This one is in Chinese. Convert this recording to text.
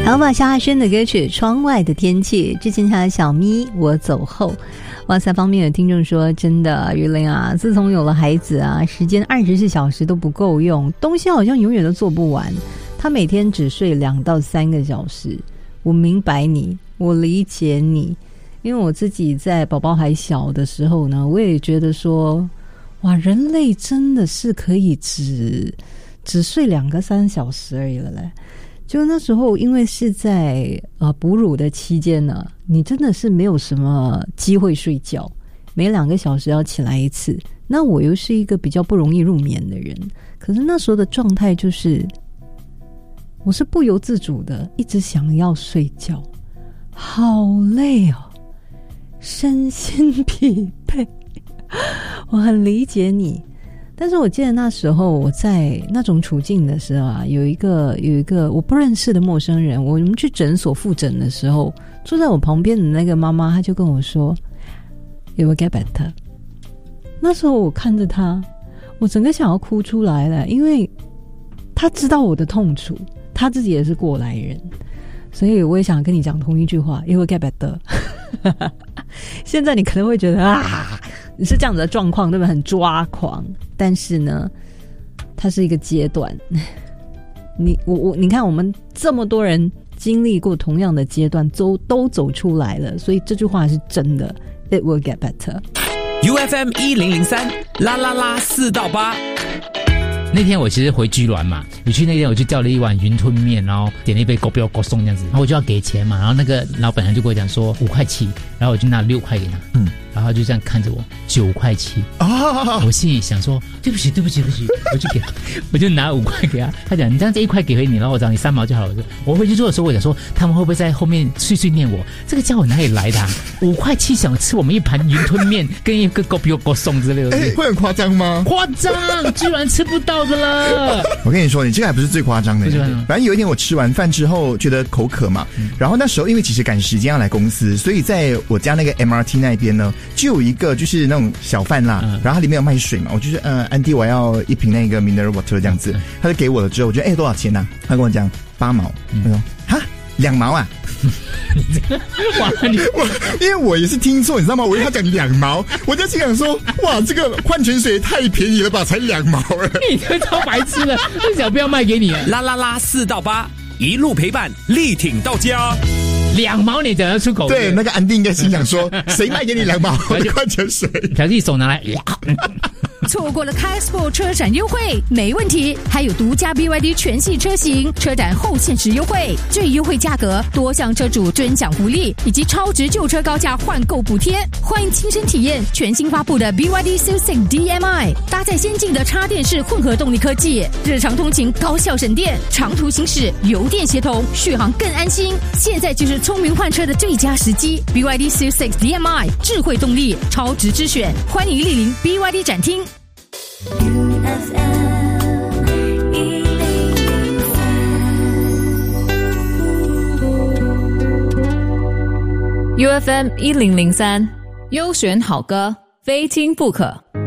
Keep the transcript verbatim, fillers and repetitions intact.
好吧，萧亚轩的歌曲《窗外的天气》，之前他的小咪我走后。哇塞，方面有听众说，真的于玲啊，自从有了孩子啊，时间二十四小时都不够用，东西好像永远都做不完。他每天只睡两到三个小时。我明白你，我理解你，因为我自己在宝宝还小的时候呢，我也觉得说，哇，人类真的是可以只只睡两个三小时而已了嘞。就那时候因为是在呃哺乳的期间呢，你真的是没有什么机会睡觉，每两个小时要起来一次。那我又是一个比较不容易入眠的人，可是那时候的状态就是我是不由自主的一直想要睡觉，好累哦，身心疲惫。我很理解你，但是我记得那时候我在那种处境的时候啊，有一个有一个我不认识的陌生人，我们去诊所复诊的时候，坐在我旁边的那个妈妈，她就跟我说 "You will get better"。那时候我看着她，我整个想要哭出来了，因为她知道我的痛楚，她自己也是过来人，所以我也想跟你讲同一句话 "You will get better"。现在你可能会觉得啊，你是这样子的状况，对吧？很抓狂，但是呢，它是一个阶段。你我我，你看，我们这么多人经历过同样的阶段，都都走出来了，所以这句话是真的。It will get better。U F M 一零零三啦啦啦四到八。 那天我其实回居銮嘛，我去那天我就叫了一碗云吞面，然后点了一杯狗标狗送这样子，然后我就要给钱嘛，然后那个老板娘就跟我讲说五块七，然后我就拿六块给他，嗯，然后他就这样看着我九块七，啊，我心里想说对不起对不起对不起，我就给他，我就拿五块给他，他讲你这样这一块给回你，然后我找你三毛就好了。我回去做的时候，我想说他们会不会在后面碎碎念我，这个家伙哪里来的、啊？五块七想吃我们一盘云吞面跟一个狗标狗送之类的， 哎，会很夸张吗？ 夸张，居然吃不到的了。 我跟你说，你这个还不是最夸张的。反正有一天我吃完饭之后觉得口渴嘛，嗯、然后那时候因为其实赶时间要来公司，所以在我家那个 M R T 那边呢，就有一个就是那种小贩啦，嗯、然后它里面有卖水嘛，我就是呃，安迪我要一瓶那个 mineral water 这样子，他就给我了之后，我觉得哎、欸、多少钱呢、啊？他跟我讲八毛，他说哈两毛啊。 哇你我因为我也是听错，你知道吗？我以为他讲两毛，我就心想说，哇，这个矿泉水太便宜了吧，才两毛了。 你这超白痴了，这小不要卖给你。 啦啦啦四到八，一路陪伴，力挺到家。 两毛你讲得出口？ 对，那个安迪应该心想说，谁卖给你两毛的矿泉水？ 小弟手拿来。 错过了 K-Sport 车展优惠没问题，还有独家 B Y D 全系车型车展后限时优惠，最优惠价格，多项车主尊享福利，以及超值旧车高价换购补贴。欢迎亲身体验全新发布的 B Y D Q 六 D M I， 搭载先进的插电式混合动力科技，日常通勤高效省电，长途行驶油电协同，续航更安心。现在就是聪明换车的最佳时机 ，B Y D Q 六 D M I 智慧动力，超值之选，欢迎莅临 B Y D 展厅。 U F M 一零零三 U F M 一零零三优选好歌，非听不可。